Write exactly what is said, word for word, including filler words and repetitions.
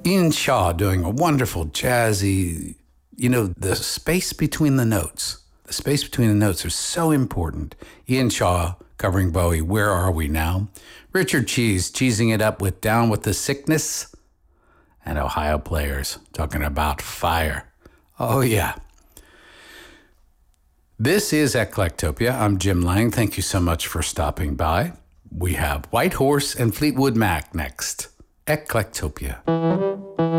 Ian Shaw doing a wonderful jazzy, you know, the space between the notes. The space between the notes are so important. Ian Shaw covering Bowie, Where Are We Now? Richard Cheese cheesing it up with Down with the Sickness. And Ohio Players talking about fire. Oh, yeah. This is Eclectopia. I'm Jim Lang. Thank you so much for stopping by. We have White Horse and Fleetwood Mac next. Eclectopia.